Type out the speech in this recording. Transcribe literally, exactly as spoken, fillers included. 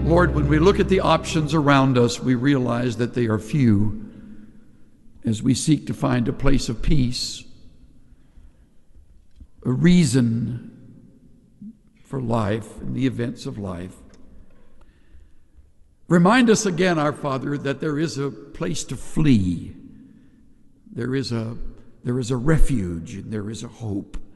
Lord, when we look at the options around us, we realize that they are few as we seek to find a place of peace, a reason for life and the events of life. Remind us again, our Father, that there is a place to flee. There is a, there is a refuge and there is a hope.